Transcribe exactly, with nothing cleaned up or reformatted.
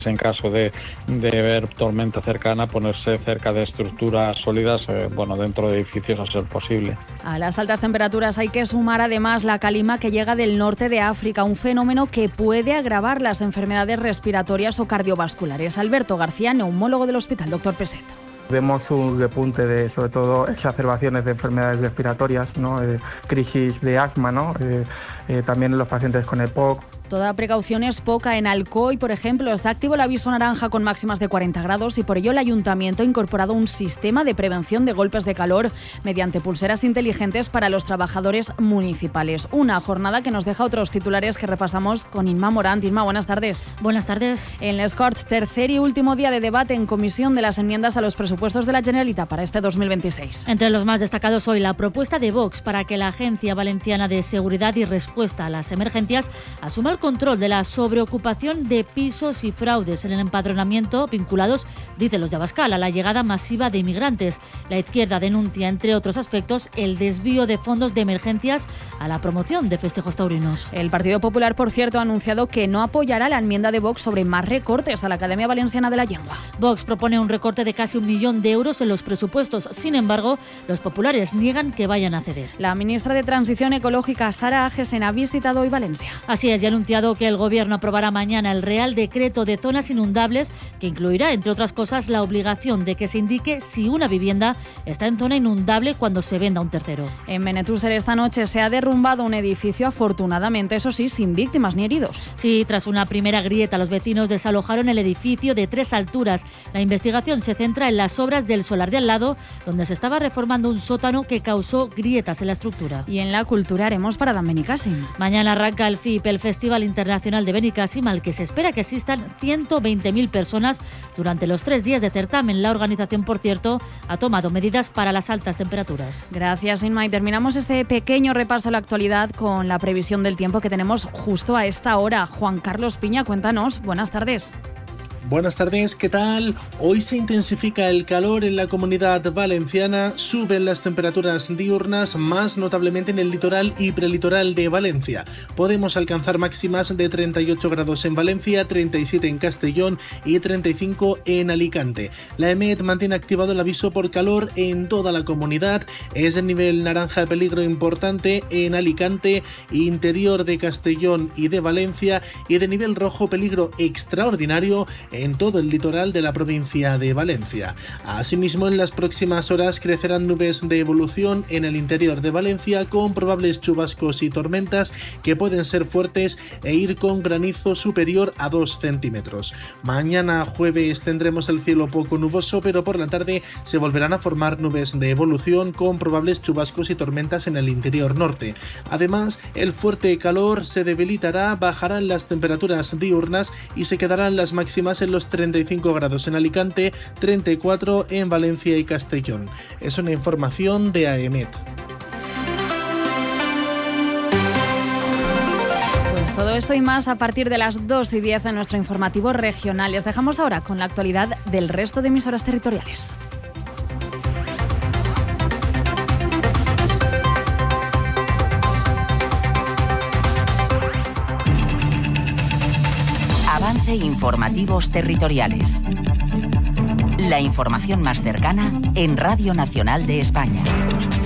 En caso de, de ver tormenta cercana, ponerse cerca de estructuras sólidas, eh, bueno, dentro de edificios a ser posible. A las altas temperaturas hay que sumar además la calima que llega del norte de África, un fenómeno que puede agravar las enfermedades respiratorias o cardiovasculares. Alberto García, neumólogo del Hospital Doctor Peset. Vemos un repunte de, sobre todo, exacerbaciones de enfermedades respiratorias, ¿no? Eh, crisis de asma, ¿no? Eh, eh, también en los pacientes con E P O C. Toda precaución es poca. En Alcoy, por ejemplo, está activo el aviso naranja con máximas de cuarenta grados y por ello el Ayuntamiento ha incorporado un sistema de prevención de golpes de calor mediante pulseras inteligentes para los trabajadores municipales. Una jornada que nos deja otros titulares que repasamos con Inma Morant. Inma, buenas tardes. Buenas tardes. En Les Corts, tercer y último día de debate en comisión de las enmiendas a los presupuestos de la Generalitat para este dos mil veintiséis. Entre los más destacados hoy la propuesta de Vox para que la Agencia Valenciana de Seguridad y Respuesta a las Emergencias asuma el control de la sobreocupación de pisos y fraudes en el empadronamiento vinculados, dice los de Abascal, a la llegada masiva de inmigrantes. La izquierda denuncia, entre otros aspectos, el desvío de fondos de emergencias a la promoción de festejos taurinos. El Partido Popular, por cierto, ha anunciado que no apoyará la enmienda de Vox sobre más recortes a la Academia Valenciana de la Lengua. Vox propone un recorte de casi un millón de euros en los presupuestos. Sin embargo, los populares niegan que vayan a ceder. La ministra de Transición Ecológica, Sara Agesen, ha visitado hoy Valencia. Así es, y ha anunciado que el Gobierno aprobará mañana el Real Decreto de Zonas Inundables, que incluirá, entre otras cosas, la obligación de que se indique si una vivienda está en zona inundable cuando se venda a un tercero. En Benetúser esta noche se ha derrumbado un edificio, afortunadamente, eso sí, sin víctimas ni heridos. Sí, tras una primera grieta, los vecinos desalojaron el edificio de tres alturas. La investigación se centra en las obras del solar de al lado, donde se estaba reformando un sótano que causó grietas en la estructura. Y en la cultura haremos para Dan Benicàssim. Mañana arranca el F I P, el Festival Internacional de Benicàssim, al que se espera que asistan ciento veinte mil personas durante los tres días de certamen. La organización, por cierto, ha tomado medidas para las altas temperaturas. Gracias, Inma. Y terminamos este pequeño repaso a la actualidad con la previsión del tiempo que tenemos justo a esta hora. Juan Carlos Piña, cuéntanos. Buenas tardes. Buenas tardes, ¿qué tal? Hoy se intensifica el calor en la Comunidad Valenciana, suben las temperaturas diurnas, más notablemente en el litoral y prelitoral de Valencia. Podemos alcanzar máximas de treinta y ocho grados en Valencia, treinta y siete en Castellón y treinta y cinco en Alicante. La EMET mantiene activado el aviso por calor en toda la comunidad, es el nivel naranja de peligro importante en Alicante, interior de Castellón y de Valencia, y de nivel rojo peligro extraordinario en todo el litoral de la provincia de Valencia. Asimismo, en las próximas horas crecerán nubes de evolución en el interior de Valencia con probables chubascos y tormentas que pueden ser fuertes e ir con granizo superior a dos centímetros. Mañana jueves tendremos el cielo poco nuboso, pero por la tarde se volverán a formar nubes de evolución con probables chubascos y tormentas en el interior norte. Además, el fuerte calor se debilitará, bajarán las temperaturas diurnas y se quedarán las máximas en los treinta y cinco grados en Alicante, treinta y cuatro en Valencia y Castellón. Es una información de AEMET. Pues todo esto y más a partir de las dos y diez en nuestro informativo regional. Les dejamos ahora con la actualidad del resto de emisoras territoriales. Avance informativos territoriales. La información más cercana en Radio Nacional de España.